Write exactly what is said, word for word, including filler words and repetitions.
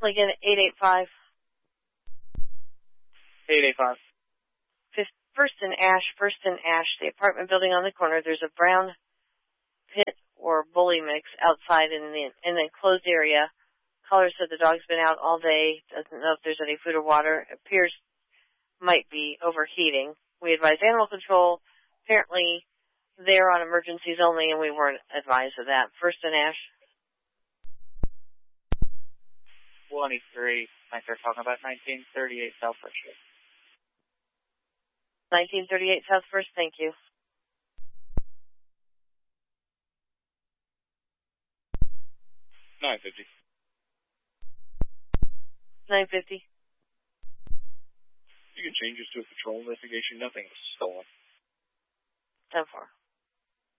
Lincoln, eight eight five. eight eight five. First and Ash, First and Ash, the apartment building on the corner. There's a brown pit or bully mix outside in the in the enclosed area. Caller said the dog's been out all day. Doesn't know if there's any food or water. Appears might be overheating. We advise animal control. Apparently, they're on emergencies only, and we weren't advised of that. First and Ash. twenty-three. I start talking about nineteen thirty-eight South First Street. nineteen thirty-eight South First, thank you. nine fifty. nine fifty. You can change this to a patrol investigation. Nothing was stolen. ten four.